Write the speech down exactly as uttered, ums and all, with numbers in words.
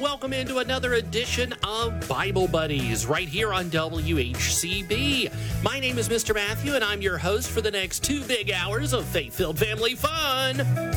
welcome into another edition of Bible Buddies right here on W H C B. My name is Mister Matthew, and I'm your host for the next two big hours of faith-filled family fun.